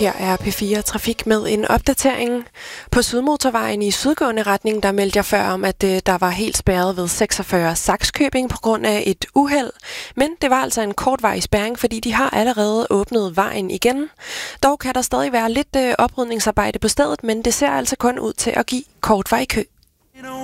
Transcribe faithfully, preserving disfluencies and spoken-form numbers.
Her er P fire Trafik med en opdatering. På Sydmotorvejen i sydgående retning, der meldte jeg før om, at øh, der var helt spærret ved seksogfyrre Sakskøbing på grund af et uheld. Men det var altså en kortvarig spærring, fordi de har allerede åbnet vejen igen. Dog kan der stadig være lidt øh, oprydningsarbejde på stedet, men det ser altså kun ud til at give kortvarig kø.